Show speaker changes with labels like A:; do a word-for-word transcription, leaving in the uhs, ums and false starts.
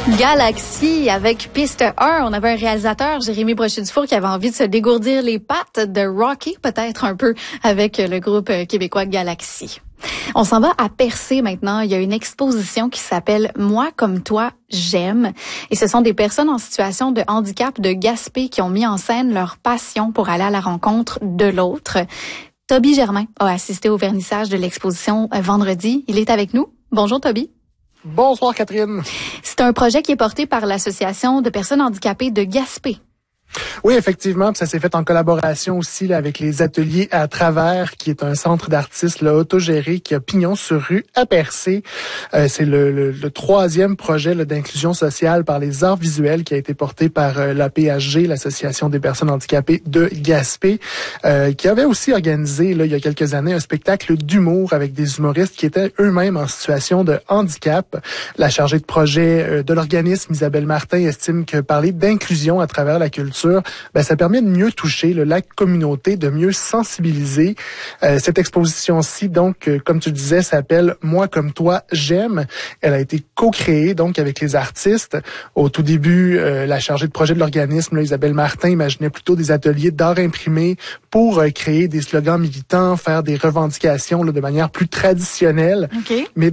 A: Galaxy avec Piste un. On avait un réalisateur, Jérémy Brochu-Dufour, qui avait envie de se dégourdir les pattes, de rocker peut-être un peu avec le groupe québécois Galaxy. On s'en va à Percé maintenant. Il y a une exposition qui s'appelle « Moi comme toi, j'aime ». Et ce sont des personnes en situation de handicap de Gaspé qui ont mis en scène leur passion pour aller à la rencontre de l'autre. Toby Germain a assisté au vernissage de l'exposition vendredi. Il est avec nous. Bonjour Toby.
B: Bonsoir Catherine.
A: C'est un projet qui est porté par l'Association de personnes handicapées de Gaspé.
B: Oui, effectivement, ça s'est fait en collaboration aussi là, avec les ateliers à travers, qui est un centre d'artistes là, autogéré qui a pignon sur rue à Percé. Euh, c'est le, le, le troisième projet là, d'inclusion sociale par les arts visuels qui a été porté par euh, l'A P H G, l'Association des personnes handicapées de Gaspé, euh, qui avait aussi organisé là, il y a quelques années un spectacle d'humour avec des humoristes qui étaient eux-mêmes en situation de handicap. La chargée de projet euh, de l'organisme, Isabelle Martin, estime que parler d'inclusion à travers la culture, ben, ça permet de mieux toucher là, la communauté, de mieux sensibiliser. Euh, cette exposition-ci, donc, euh, comme tu le disais, s'appelle « Moi comme toi, j'aime ». Elle a été co-créée donc avec les artistes. Au tout début, euh, la chargée de projet de l'organisme, là, Isabelle Martin, imaginait plutôt des ateliers d'art imprimé pour euh, créer des slogans militants, faire des revendications là, de manière plus traditionnelle.
A: Okay.
B: Mais